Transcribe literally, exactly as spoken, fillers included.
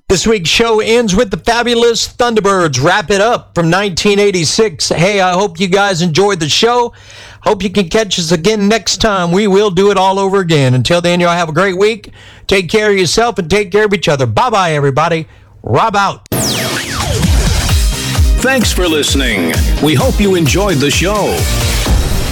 This week's show ends with the fabulous Thunderbirds. Wrap it up from nineteen eighty-six. Hey, I hope you guys enjoyed the show. Hope you can catch us again next time. We will do it all over again. Until then, y'all have a great week. Take care of yourself and take care of each other. Bye-bye, everybody. Rob out. Thanks for listening. We hope you enjoyed the show.